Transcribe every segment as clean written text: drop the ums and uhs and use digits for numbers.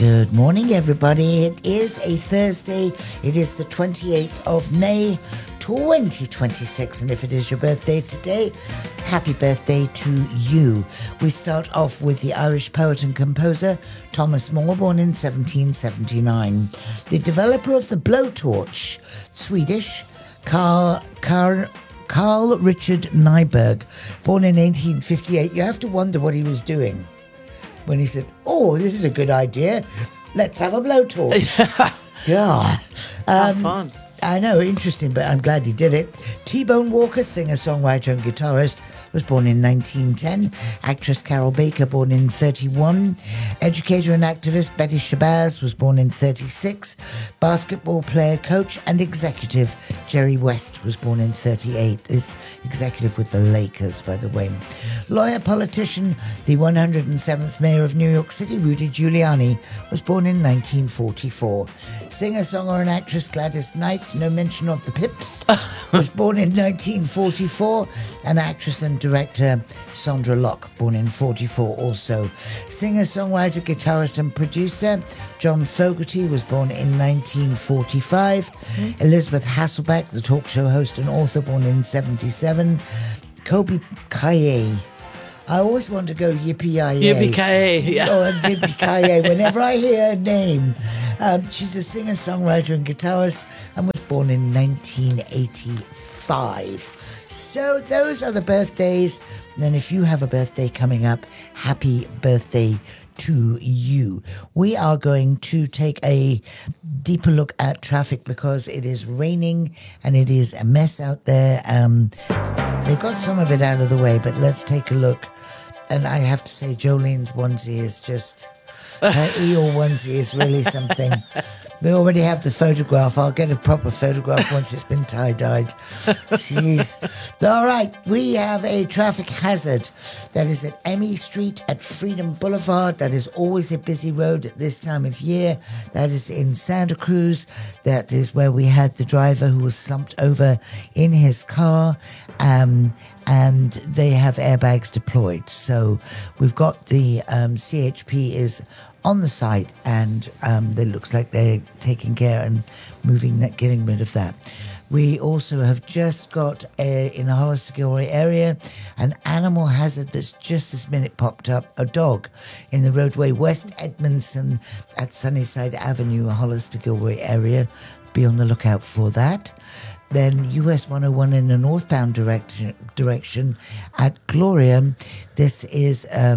Good morning, everybody. It is a Thursday. It is the 28th of May, 2026. And if it is your birthday today, happy birthday to you. We start off with the Irish poet and composer Thomas Moore, born in 1779. The developer of the blowtorch, Swedish Carl Richard Nyberg, born in 1858. You have to wonder what he was doing when he said, "Oh, this is a good idea. Let's have a blowtorch." Yeah. How fun. I know, interesting, but I'm glad he did it. T-Bone Walker, singer, songwriter, and guitarist, was born in 1910. Actress Carol Baker, born in 31. Educator and activist Betty Shabazz was born in 36. Basketball player, coach, and executive Jerry West was born in 38. Is executive with the Lakers, by the way. Lawyer, politician, the 107th mayor of New York City, Rudy Giuliani, was born in 1944. Singer, songwriter, and actress Gladys Knight, no mention of the Pips, was born in 1944. And actress and director Sandra Locke, born in 44 also. Singer, songwriter, guitarist and producer John Fogerty was born in 1945. Elizabeth Hasselbeck, the talk show host and author, born in 77. Kobe Kaye. I always want to go yippee-yi-yay. Yippee-ki-yay, yeah. Oh, yippee-ki-yay. Whenever I hear her name. She's a singer, songwriter and guitarist and was born in 1985. So those are the birthdays. And if you have a birthday coming up, happy birthday to you. We are going to take a deeper look at traffic because it is raining and it is a mess out there. They've got some of it out of the way, but let's take a look. And I have to say, Jolene's onesie is just, her Eeyore onesie is really something. We already have the photograph. I'll get a proper photograph once it's been tie-dyed. Jeez. All right, we have a traffic hazard that is at Emmy Street at Freedom Boulevard. That is always a busy road at this time of year. That is in Santa Cruz. That is where we had the driver who was slumped over in his car. And they have airbags deployed. So we've got the CHP is on the site, and it looks like they're taking care and moving that, getting rid of that. We also have just got, in the Hollister Gilroy area, an animal hazard that's just this minute popped up, a dog in the roadway West Edmondson at Sunnyside Avenue, Hollister Gilroy area. Be on the lookout for that. Then US 101 in the northbound direction at Gloria. This is a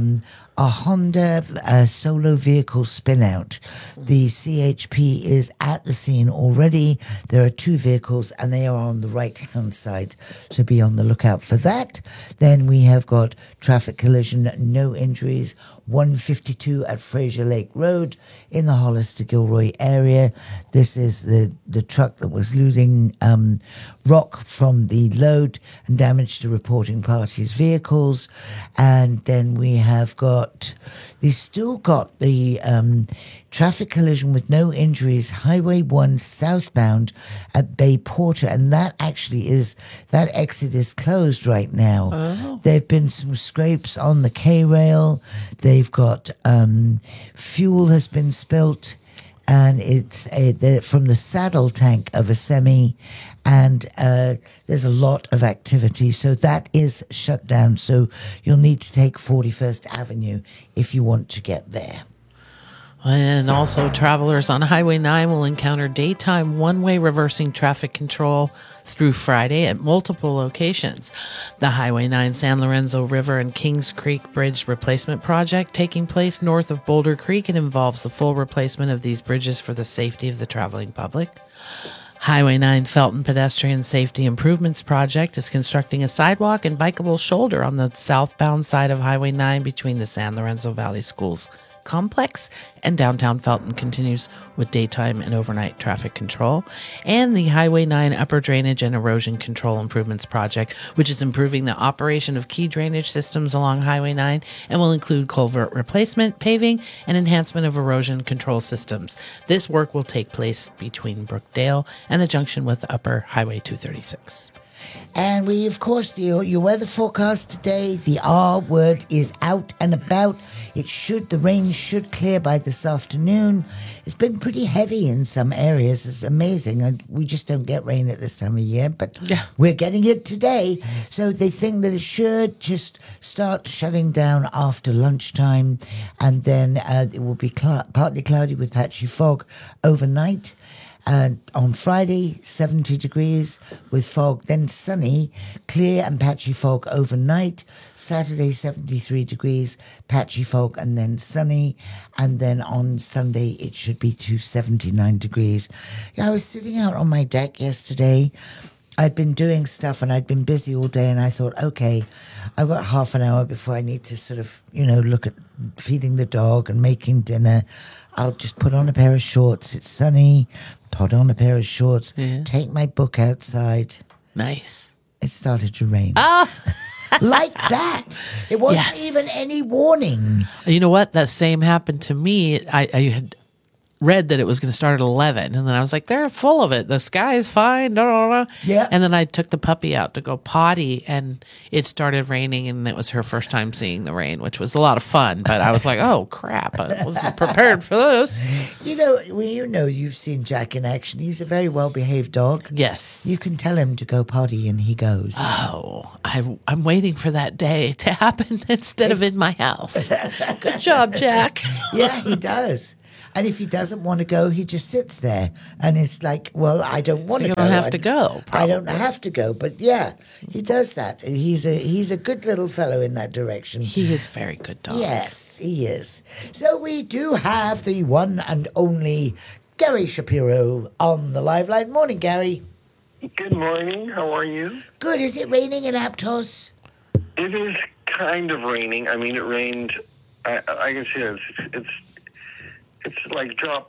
Honda solo vehicle spin-out. The CHP is at the scene already. There are two vehicles and they are on the right-hand side, so be on the lookout for that. Then we have got traffic collision, no injuries, 152 at Fraser Lake Road in the Hollister Gilroy area. This is the truck that was looting rock from the load and damage to reporting parties' vehicles. And then we have they still got the traffic collision with no injuries, Highway 1 southbound at Bay Porter, and that exit is closed right now. Oh. There have been some scrapes on the K-rail. They've got fuel has been spilt, and it's from the saddle tank of a semi, and there's a lot of activity, so that is shut down. So you'll need to take 41st Avenue if you want to get there. And also, travelers on Highway 9 will encounter daytime one-way reversing traffic control through Friday at multiple locations. The Highway 9 San Lorenzo River and Kings Creek Bridge replacement project taking place north of Boulder Creek and involves the full replacement of these bridges for the safety of the traveling public. Highway 9 Felton Pedestrian Safety Improvements Project is constructing a sidewalk and bikeable shoulder on the southbound side of Highway 9 between the San Lorenzo Valley Schools Complex and downtown Felton continues with daytime and overnight traffic control. And the Highway 9 Upper Drainage and Erosion Control Improvements Project, which is improving the operation of key drainage systems along Highway 9 and will include culvert replacement, paving, and enhancement of erosion control systems. This work will take place between Brookdale and the junction with Upper Highway 236. And we, of course, your weather forecast today, the R word is out and about. The rain should clear by this afternoon. It's been pretty heavy in some areas. It's amazing. And we just don't get rain at this time of year, but we're getting it today. So they think that it should just start shutting down after lunchtime. And then it will be partly cloudy with patchy fog overnight. And on Friday, 70 degrees with fog, then sunny, clear and patchy fog overnight. Saturday, 73 degrees, patchy fog, and then sunny. And then on Sunday, it should be to 79 degrees. Yeah, I was sitting out on my deck yesterday. I'd been doing stuff and I'd been busy all day, and I thought, okay, I've got half an hour before I need to sort of, look at feeding the dog and making dinner. I'll just put on a pair of shorts. It's sunny. Put on a pair of shorts. Yeah. Take my book outside. Nice. It started to rain. Ah! Like that. It wasn't even any warning. You know what? That same happened to me. I had read that it was going to start at 11, and then I was like, they're full of it. The sky is fine. Blah, blah, blah. Yeah. And then I took the puppy out to go potty, and it started raining, and it was her first time seeing the rain, which was a lot of fun. But I was like, oh, crap. I wasn't prepared for this. You've seen Jack in action. He's a very well-behaved dog. Yes. You can tell him to go potty, and he goes. Oh, I'm waiting for that day to happen instead of in my house. Good job, Jack. Yeah, he does. And if he doesn't want to go, he just sits there. And it's like, well, I don't want to go. You don't have to go. I don't have to go. But yeah, he does that. He's a good little fellow in that direction. He is a very good dog. Yes, he is. So we do have the one and only Gary Shapiro on the live line. Morning, Gary. Good morning. How are you? Good. Is it raining in Aptos? It is kind of raining. I mean, it rained. I can see it's like drop,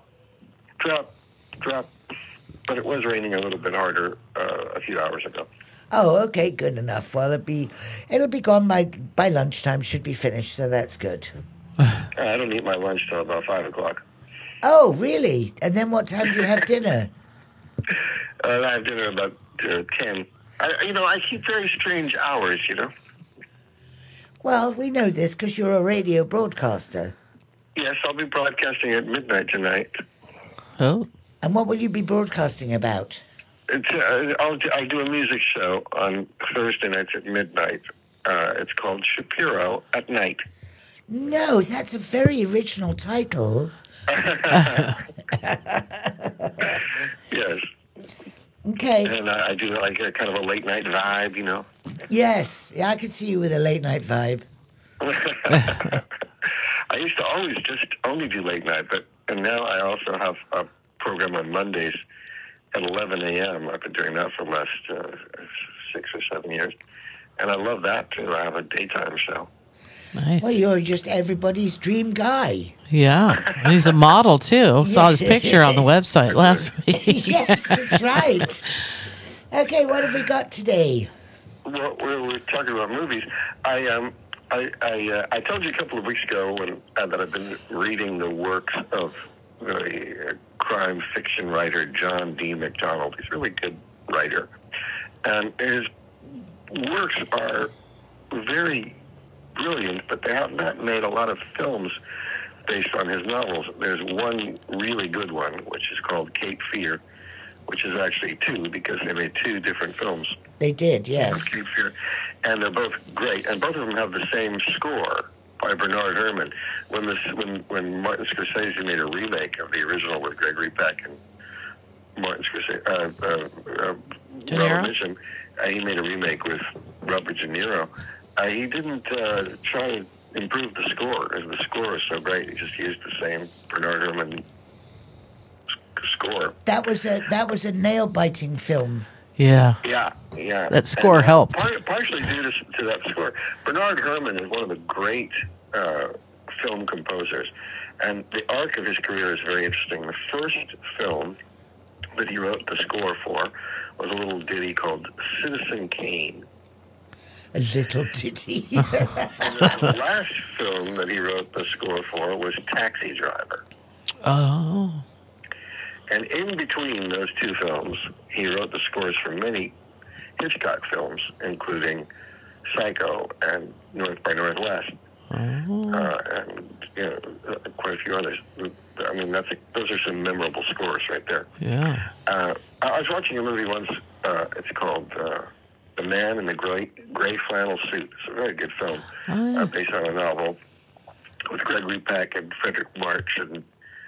but it was raining a little bit harder a few hours ago. Oh, okay, good enough. Well, it'll be gone by lunchtime. Should be finished, so that's good. I don't eat my lunch till about 5 o'clock. Oh, really? And then what time do you have dinner? I have dinner about 10. I keep very strange hours. Well, we know this because you're a radio broadcaster. Yes, I'll be broadcasting at midnight tonight. Oh. And what will you be broadcasting about? I do a music show on Thursday nights at midnight. It's called Shapiro at Night. No, that's a very original title. Yes. Okay. And I do like a kind of a late night vibe, Yes. Yeah, I could see you with a late night vibe. I used to always just only do late night, and now I also have a program on Mondays at 11 a.m. I've been doing that for the last 6 or 7 years, and I love that too. I have a daytime show. Nice. Well, you're just everybody's dream guy. Yeah, he's a model too. Saw his picture on the website last week. Yes, that's right. Okay, what have we got today? Well, we're talking about movies. I told you a couple of weeks ago that I've been reading the works of the crime fiction writer John D. MacDonald. He's a really good writer. And his works are very brilliant, but they have not made a lot of films based on his novels. There's one really good one, which is called Cape Fear, which is actually two, because they made two different films. They did, yes. Cape Fear. And they're both great, and both of them have the same score by Bernard Herrmann. When Martin Scorsese made a remake of the original with Gregory Peck and Martin Scorsese, Robert Mitchum, he made a remake with Robert De Niro. He didn't try to improve the score, because the score is so great. He just used the same Bernard Herrmann score. That was a nail-biting film. Yeah. Yeah. That score helped. Partially due to that score. Bernard Herrmann is one of the great film composers, and the arc of his career is very interesting. The first film that he wrote the score for was a little ditty called Citizen Kane. A little ditty. And the last film that he wrote the score for was Taxi Driver. Oh. And in between those two films, he wrote the scores for many Hitchcock films, including Psycho and North by Northwest, and quite a few others. I mean, those are some memorable scores right there. Yeah. I was watching a movie once. It's called The Man in the Gray Flannel Suit. It's a very good film, based on a novel with Gregory Peck and Frederick March. And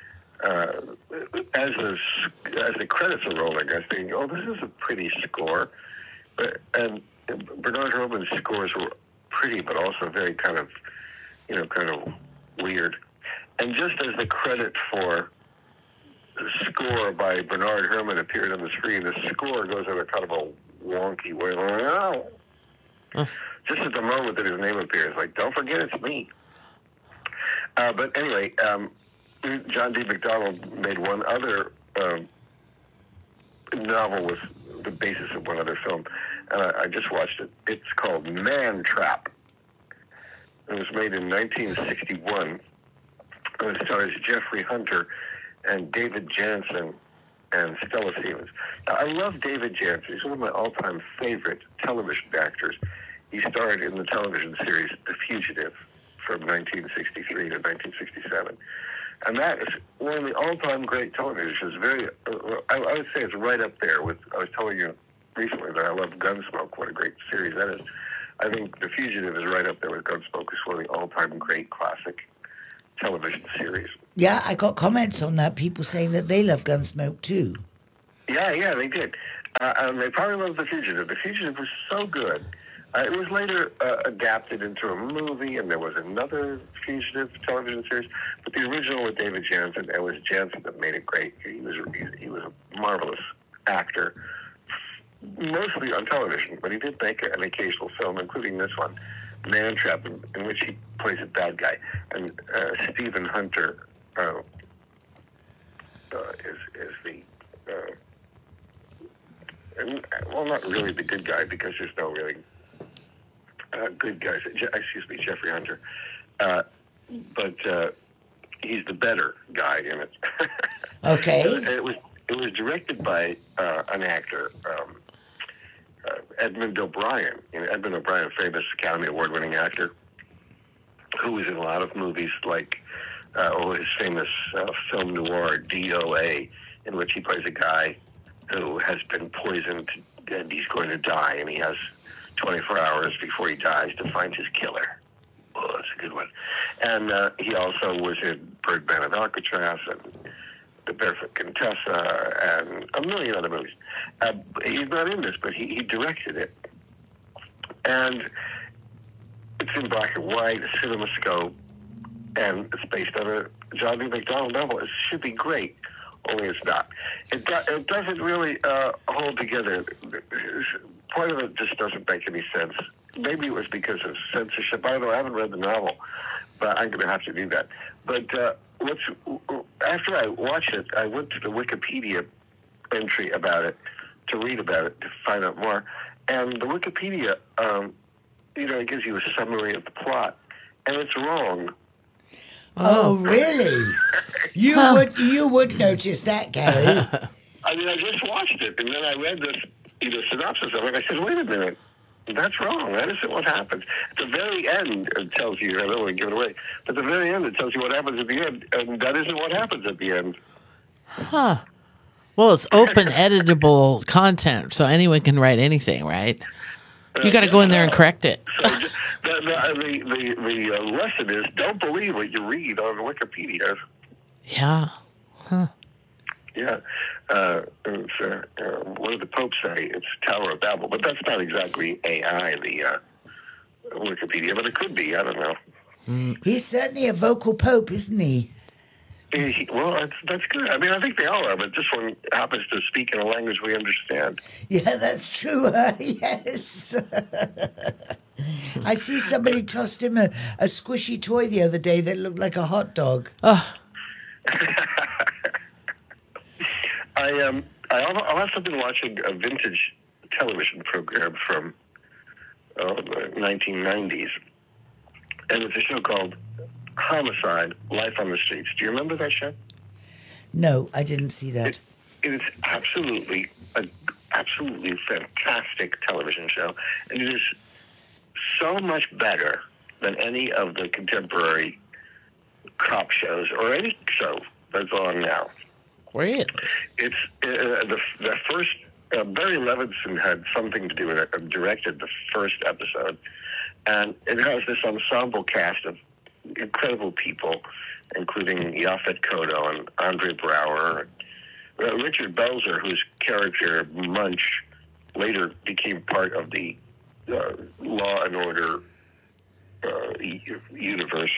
as the credits are rolling, I was thinking, oh, this is a pretty score. And Bernard Herrmann's scores were pretty, but also very kind of weird. And just as the credit for the score by Bernard Herrmann appeared on the screen, the score goes in a kind of a wonky way. Just at the moment that his name appears, like, don't forget it's me. But anyway, John D. MacDonald made one other novel with the basis of one other film. I just watched it. It's called Man Trap. It was made in 1961. It stars Jeffrey Hunter and David Janssen and Stella Stevens. Now, I love David Janssen. He's one of my all-time favorite television actors. He starred in the television series The Fugitive from 1963 to 1967. And that is one of the all-time great television. I would say it's right up there with, I was telling you recently that I love Gunsmoke. What a great series that is. I think The Fugitive is right up there with Gunsmoke. It's one of the all-time great classic television series. Yeah, I got comments on that. People saying that they love Gunsmoke too. Yeah, they did. And they probably loved The Fugitive. The Fugitive was so good. It was later adapted into a movie, and there was another Fugitive television series. But the original with David Janssen, it was Janssen that made it great. He was a marvelous actor, mostly on television, but he did make an occasional film, including this one, Man Trap, in which he plays a bad guy. And Stephen Hunter is the... well, not really the good guy, because there's no really good guys. Excuse me, Jeffrey Hunter. But he's the better guy in it. Okay. It was directed by an actor, Edmund O'Brien. Edmund O'Brien, famous Academy Award-winning actor, who was in a lot of movies like his famous film noir DOA, in which he plays a guy who has been poisoned and he's going to die, and he has 24 hours before he dies to find his killer. Oh, that's a good one. And he also was in Birdman of Alcatraz and The Barefoot Contessa and a million other movies. He's not in this, but he directed it. And it's in black and white, a CinemaScope, and it's based on a John D. MacDonald novel. It should be great, only it's not. It doesn't really hold together. Part of it just doesn't make any sense. Maybe it was because of censorship. I don't know. I haven't read the novel, but I'm going to have to do that. But after I watched it, I went to the Wikipedia entry about it to read about it, to find out more. And the Wikipedia, it gives you a summary of the plot, and it's wrong. Oh, really? You would notice that, Gary. I mean, I just watched it, and then I read this synopsis of it. I said, wait a minute. That's wrong. That isn't what happens. At the very end, it tells you, I don't want to give it away, but at the very end, it tells you what happens at the end, and that isn't what happens at the end. Huh. Well, it's open editable content, so anyone can write anything, right? You got to go in there and correct it. So the lesson is, don't believe what you read on Wikipedia. Yeah. Huh. Yeah. What did the Pope say? It's Tower of Babel. But that's not exactly AI, the Wikipedia, but it could be. I don't know. He's certainly a vocal Pope, isn't he? Well, that's good. I mean, I think they all are, but this one happens to speak in a language we understand. Yeah, that's true. Yes. I see somebody tossed him a squishy toy the other day that looked like a hot dog. Oh. I've also been watching a vintage television program from the 1990s, and it's a show called Homicide: Life on the Streets. Do you remember that show? No, I didn't see that. It is absolutely absolutely fantastic television show, and it is so much better than any of the contemporary cop shows or any show that's on now. Really? It's the first. Barry Levinson had something to do with it. Directed the first episode, and it has this ensemble cast of incredible people, including Yaphet Kotto and Andre Braugher, Richard Belzer, whose character Munch later became part of the Law and Order universe.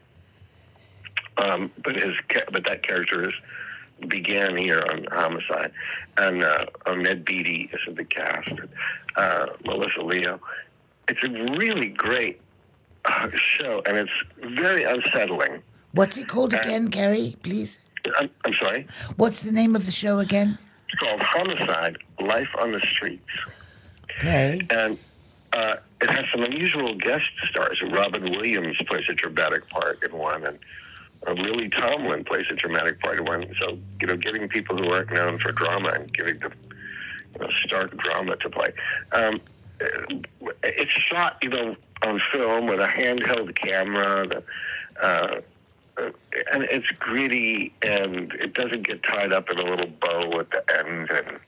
But that character began here on Homicide, and Ned Beatty is in the cast, and Melissa Leo. It's a really great show, and it's very unsettling. What's it called again, Gary, please? I'm sorry? What's the name of the show again? It's called Homicide, Life on the Streets. Okay. And it has some unusual guest stars. Robin Williams plays a dramatic part in one, and Lily Tomlin plays a dramatic part in one. So, getting people who aren't known for drama and giving them stark drama to play. It's shot, on film with a handheld camera, and it's gritty, and it doesn't get tied up in a little bow at the end,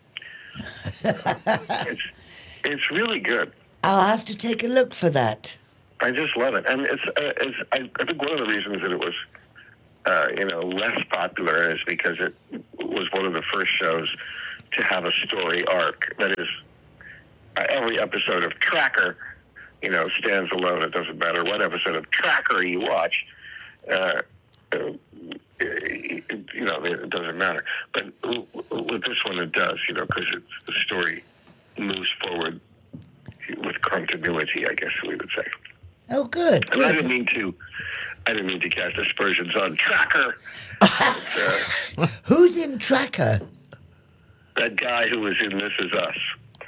and it's really good. I'll have to take a look for that. I just love it, and I think one of the reasons that it was less popular is because it was one of the first shows to have a story arc. That is, every episode of Tracker, stands alone. It doesn't matter what episode of Tracker you watch. It doesn't matter. But with this one, it does, because the story moves forward with continuity, I guess we would say. Oh, good. And I didn't mean to cast aspersions on Tracker. Who's in Tracker? That guy who was in This Is Us.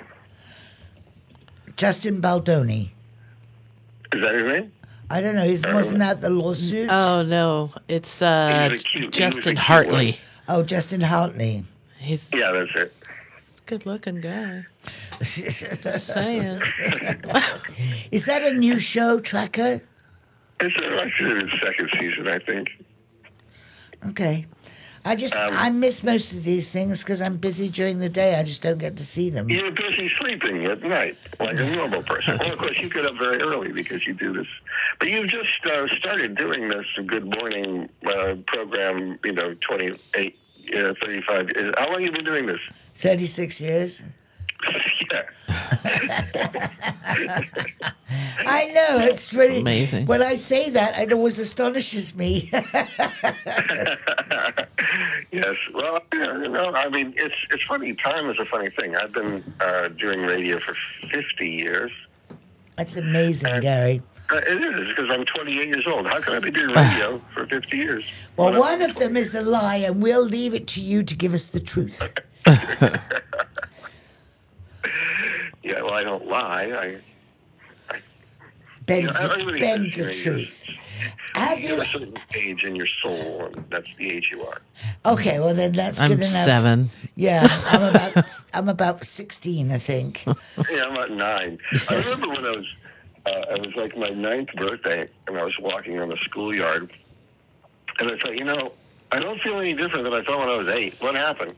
Justin Baldoni. Is that his name? I don't know. Wasn't that the lawsuit? Oh no, it's He Justin was a Hartley. cute Oh, Justin Hartley. He's Yeah, that's it. a good-looking guy. Just saying. Is that a new show, Tracker? It's actually in its second season, I think. Okay. I miss most of these things because I'm busy during the day. I just don't get to see them. You're busy sleeping at night, like a normal person. Well, of course, you get up very early because you do this. But you've just started doing this Good Morning program, 28, 35. How long have you been doing this? 36 years. Yeah. I know, it's really Amazing. When I say that, it always astonishes me. Yes. Well, it's funny. Time is a funny thing. I've been doing radio for 50 years. That's amazing, Gary. It is, because I'm 28 years old. How can I be doing radio for 50 years? Well, one of them is a lie, and we'll leave it to you to give us the truth. Yeah, well, I don't lie. Bend everybody the says, truth. Have You you? have a certain age in your soul, and that's the age you are. Okay, well then that's I'm good enough. 7. Yeah, I'm about 16, I think. Yeah, I'm at 9. I remember when it was like my 9th birthday, and I was walking on the schoolyard, and I thought, I don't feel any different than I felt when I was 8. What happened?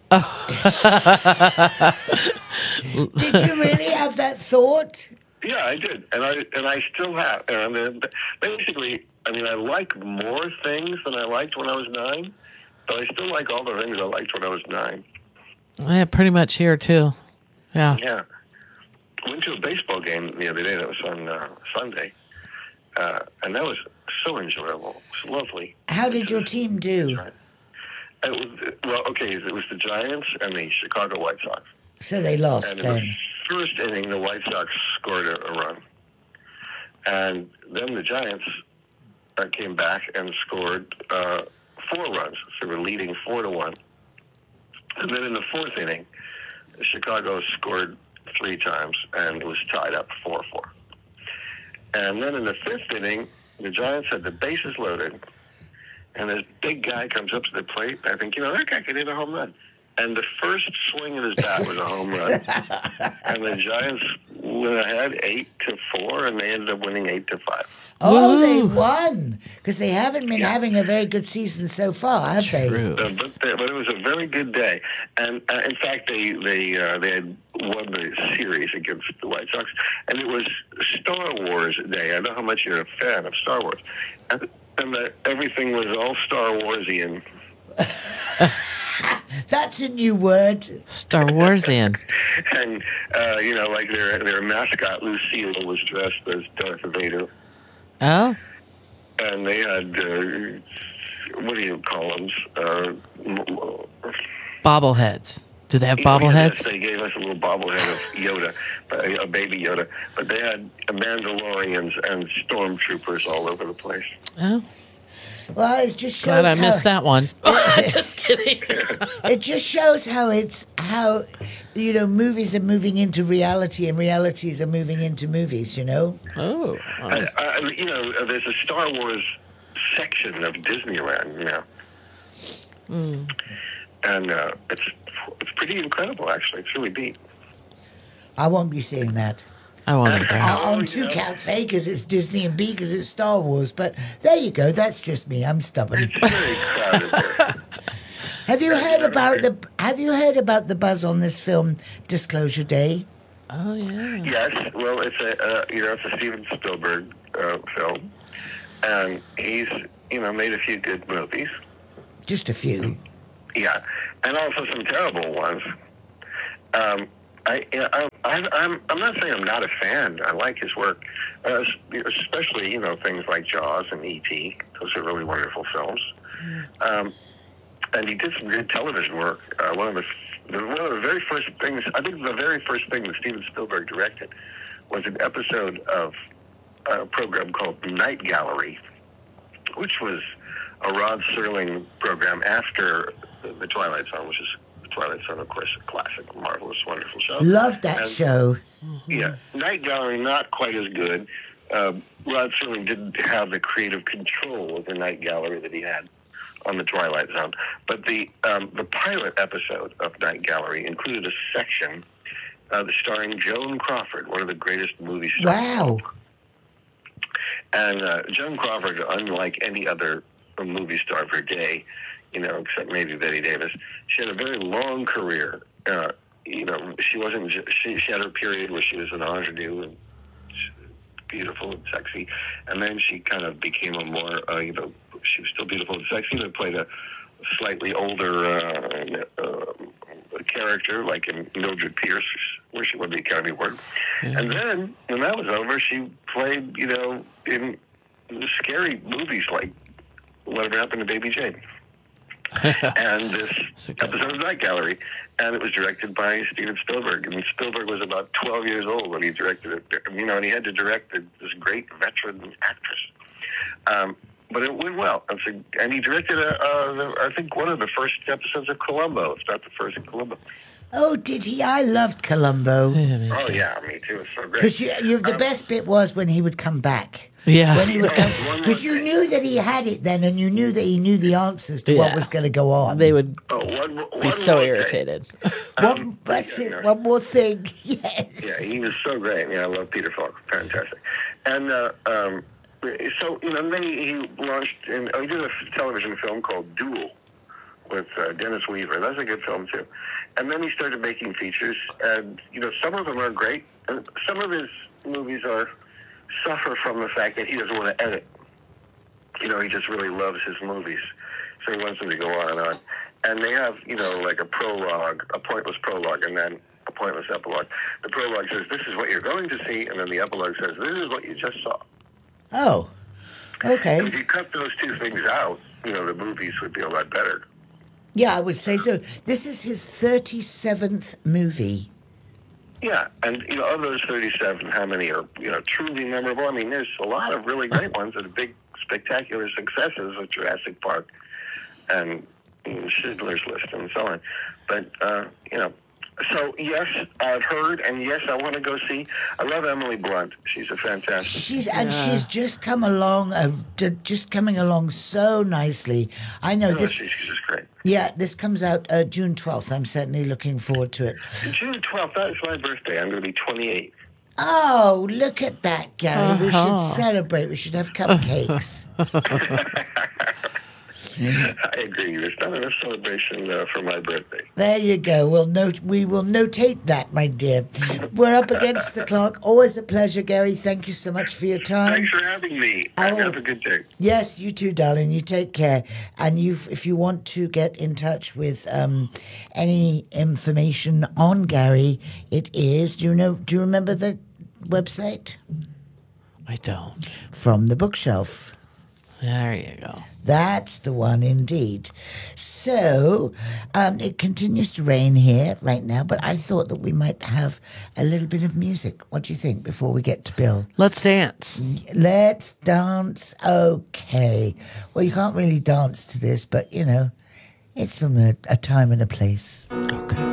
Did you really have that thought? Yeah, I did, and I still have. And basically, I like more things than I liked when I was 9, but I still like all the things I liked when I was 9. Yeah, pretty much here too. Yeah. Yeah. I went to a baseball game the other day that was on Sunday, and that was so enjoyable. It was lovely. How did your team do? It was the Giants and the Chicago White Sox. So they lost And in the then. first inning, the White Sox scored a run. And then the Giants came back and scored 4 runs. So they were leading 4-1. And then in the 4th inning, Chicago scored 3 times, and it was tied up 4-4. And then in the 5th inning, the Giants had the bases loaded, and this big guy comes up to the plate. I think, that guy could hit a home run. and the first swing of his bat was a home run. And the Giants went ahead 8-4, and they ended up winning 8-5. Oh, Woo. they won because they haven't been having a very good season so far, have they? True. But it was a very good day, and in fact, they had won the series against the White Sox, and it was Star Wars Day. I know how much you're a fan of Star Wars, and everything was all Star Warsian. That's a new word. Star Warsian. And like their mascot Lucille was dressed as Darth Vader, Oh, and they had what do you call them? bobbleheads. Do they have Yes, bobbleheads? they gave us a little bobblehead of Yoda, a baby Yoda. But they had Mandalorians and stormtroopers all over the place. Oh, Well, it just shows glad I how, missed that one. Just kidding. It just shows how movies are moving into reality and realities are moving into movies. Oh, nice. There's a Star Wars section of Disneyland now, and it's pretty incredible. Actually, it's really neat. I won't be seeing that. I want to On two counts, A, because it's Disney, and B, because it's Star Wars. But there you go. That's just me. I'm stubborn. It's very crowded there. Have you heard about the buzz on this film, Disclosure Day? Oh, yeah. Yes, well, it's a Steven Spielberg film, and he's made a few good movies. Just a few. Yeah, and also some terrible ones. I'm not saying I'm not a fan. I like his work, especially things like Jaws and E.T. Those are really wonderful films. And he did some good television work. One of the very first things, I think the very first thing that Steven Spielberg directed was an episode of a program called Night Gallery, which was a Rod Serling program after The Twilight Zone, which is The Twilight Zone, of course, a classic, marvelous, wonderful show. Love that show. Yeah, Night Gallery, not quite as good. Rod Serling didn't have the creative control of the Night Gallery that he had on The Twilight Zone. But the pilot episode of Night Gallery included a section starring Joan Crawford, one of the greatest movie stars. Wow. And Joan Crawford, unlike any other movie star of her day, except maybe Bette Davis, she had a very long career. She wasn't. She had her period where she was an ingenue and beautiful and sexy, and then she kind of became a more. She was still beautiful and sexy, but played a slightly older character, like in Mildred Pierce, where she won the Academy Award. Mm-hmm. And then, when that was over, she played, in scary movies like Whatever Happened to Baby Jane. And this episode of Night Gallery, and it was directed by Steven Spielberg. And Spielberg was about 12 years old when he directed it, and he had to direct this great veteran actress. But it went well. And he directed, I think, one of the first episodes of Columbo. It's not the first in Columbo. Oh, did he? I loved Columbo. Oh, yeah, me too. It's so great. Because the best bit was when he would come back. Yeah. When he would come, because you knew that he had it then, and you knew that he knew the answers to what was going to go on. They would one be so more irritated. One more thing. Yes. Yeah, he was so great. Yeah, I love Peter Falk. Fantastic. And then he launched, he did a television film called Duel with Dennis Weaver. That's a good film, too. And then he started making features, and, some of them are great, and some of his movies suffer from the fact that he doesn't want to edit. He just really loves his movies, so he wants them to go on and on. And they have, like a prologue, a pointless prologue, and then a pointless epilogue. The prologue says, this is what you're going to see, and then the epilogue says, this is what you just saw. Oh, okay. If you cut those two things out, the movies would be a lot better. Yeah, I would say so. This is his 37th movie. Yeah, and of those 37, how many are truly memorable? I mean, there's a lot of really great ones that are big, spectacular successes of Jurassic Park and Schindler's List and so on. But So yes, I've heard, and yes, I want to go see. I love Emily Blunt. She's a fantastic. She's just come along, just coming along so nicely. I know Oh, this. she's just great. Yeah, this comes out June 12th. I'm certainly looking forward to it. June 12th. That is my birthday. I'm going to be 28. Oh, look at that, Gary. We should celebrate. We should have cupcakes. I agree. There's not enough celebration for my birthday. There you go. We will notate that, my dear. We're up against the clock. Always a pleasure, Gary. Thank you so much for your time. Thanks for having me. Have a good day. Yes, you too, darling. You take care. And if you want to get in touch with any information on Gary, it is. Do you remember the website? I don't. From the Bookshelf. There you go. That's the one indeed. So it continues to rain here right now, but I thought that we might have a little bit of music. What do you think before we get to Bill? Let's dance. Let's dance. Okay. Well, you can't really dance to this, but, it's from a time and a place. Okay.